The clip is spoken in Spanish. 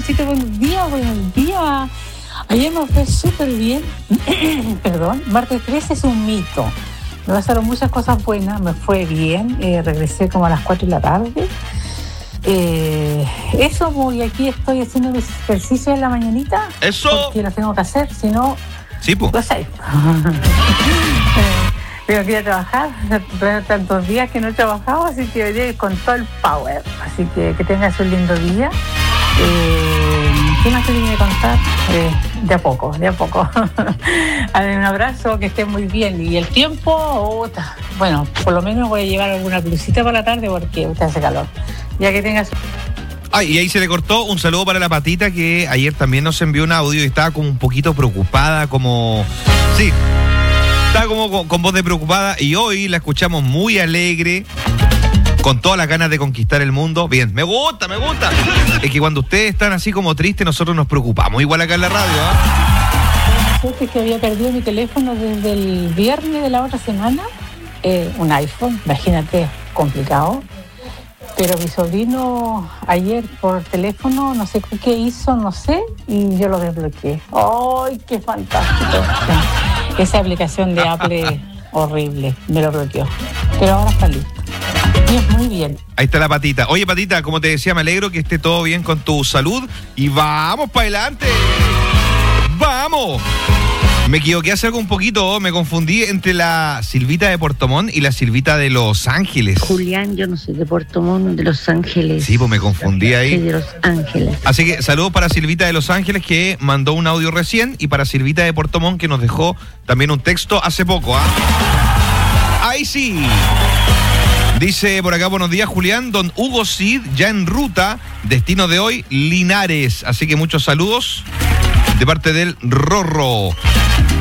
Luisito, buenos días. Ayer me fue súper bien. Perdón, martes 13 es un mito. Me pasaron muchas cosas buenas, me fue bien. Regresé como a las 4 de la tarde. Eso, y aquí estoy haciendo mis ejercicios en la mañanita. Eso. Porque los tengo que hacer, si no, sí, pues. lo sé. Tengo que ir a trabajar, tantos días que no he trabajado, así que hoy con todo el power. Así que tengas un lindo día. ¿Qué más te tiene que contar? De a poco. Un abrazo, que estés muy bien. Y el tiempo, bueno, por lo menos voy a llevar alguna blusita para la tarde porque usted hace calor. Ya que tengas... Y ahí se le cortó. Un saludo para la Patita, que ayer también nos envió un audio y estaba como un poquito preocupada, como... Sí, estaba como con voz de preocupada, y hoy la escuchamos muy alegre, con todas las ganas de conquistar el mundo. Bien, me gusta. Es que cuando ustedes están así como tristes, nosotros nos preocupamos, igual acá en la radio, Es que había perdido mi teléfono desde el viernes de la otra semana, un iPhone, imagínate, complicado. Pero mi sobrino ayer por teléfono, no sé qué hizo, no sé, y yo lo desbloqueé. ¡Ay, qué fantástico! Esa aplicación de Apple horrible, me lo bloqueó. Pero ahora está listo. Muy bien. Ahí está la Patita. Oye, Patita, como te decía, me alegro que esté todo bien con tu salud. Y vamos para adelante. ¡Vamos! Me equivoqué hace algo un poquito, me confundí entre la Silvita de Puerto Montt y la Silvita de Los Ángeles. Julián, yo no soy de Puerto Montt, de Los Ángeles. Sí, pues me confundí ahí. Soy de Los Ángeles. Así que saludos para Silvita de Los Ángeles, que mandó un audio recién, y para Silvita de Puerto Montt, que nos dejó también un texto hace poco. Ahí sí. Dice por acá, buenos días, Julián. Don Hugo Cid, ya en ruta, destino de hoy, Linares. Así que muchos saludos de parte del Rorro.